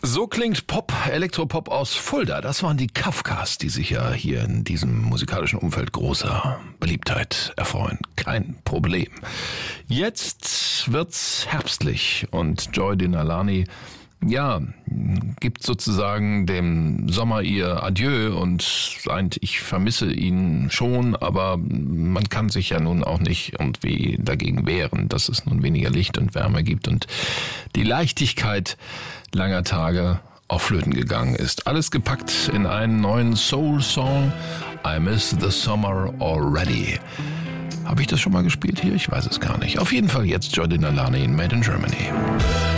So klingt Pop, Elektropop aus Fulda. Das waren die Kafkas, die sich ja hier in diesem musikalischen Umfeld großer Beliebtheit erfreuen. Kein Problem. Jetzt wird's herbstlich und Joy Denalani, gibt sozusagen dem Sommer ihr Adieu und sagt, ich vermisse ihn schon, aber man kann sich ja nun auch nicht irgendwie dagegen wehren, dass es nun weniger Licht und Wärme gibt und die Leichtigkeit langer Tage auf Flöten gegangen ist. Alles gepackt in einen neuen Soul-Song, I Miss the Summer Already. Habe ich das schon mal gespielt hier? Ich weiß es gar nicht. Auf jeden Fall jetzt Joy Denalani in Made in Germany.